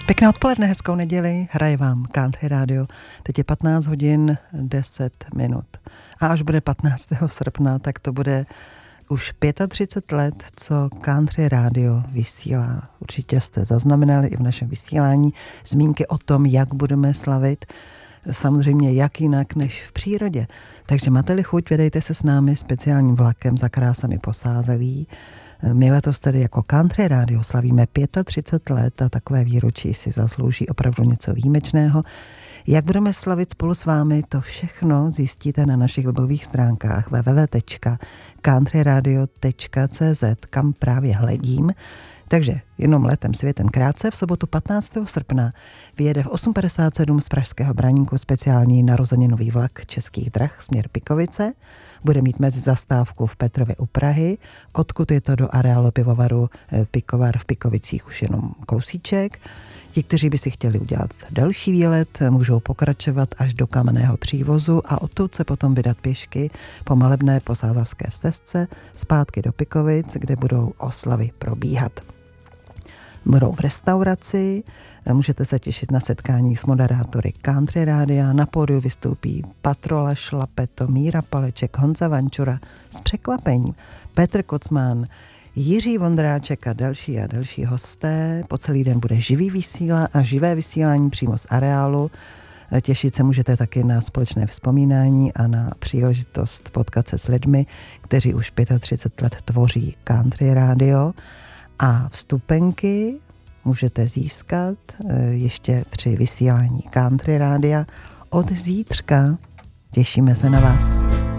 Pěkné odpoledne, hezkou neděli, hraje vám Country Radio. Teď je 15 hodin 10 minut. A až bude 15. srpna, tak to bude už 35 let, co Country Radio vysílá. Určitě jste zaznamenali i v našem vysílání zmínky o tom, jak budeme slavit. Samozřejmě jak jinak než v přírodě. Takže máte-li chuť, vydejte se s námi speciálním vlakem za krásami Posázaví. My letos tedy jako Country Radio slavíme 35 let a takové výročí si zaslouží opravdu něco výjimečného. Jak budeme slavit spolu s vámi, to všechno zjistíte na našich webových stránkách www.countryradio.cz, kam právě hledím. Takže jenom letem světem krátce v sobotu 15. srpna vyjede v 8.57 z pražského Braníku speciální narozeninový vlak Českých drah směr Pikovice. Bude mít mezi zastávku v Petrově u Prahy, odkud je to do areálu pivovaru Pikovar v Pikovicích už jenom kousíček. Ti, kteří by si chtěli udělat další výlet, můžou pokračovat až do Kamenného přívozu a odtud se potom vydat pěšky po malebné posázavské stezce zpátky do Pikovic, kde budou oslavy probíhat. Budou v restauraci, můžete se těšit na setkání s moderátory Country Rádia, na pódiu vystoupí Patrola Šlapeto, Míra Paleček, Honza Vančura s překvapením, Petr Kocman, Jiří Vondráček a další hosté. Po celý den bude živé vysílání přímo z areálu. Těšit se můžete taky na společné vzpomínání a na příležitost potkat se s lidmi, kteří už 35 let tvoří Country Radio. A vstupenky můžete získat ještě při vysílání Country Rádia od zítřka. Těšíme se na vás.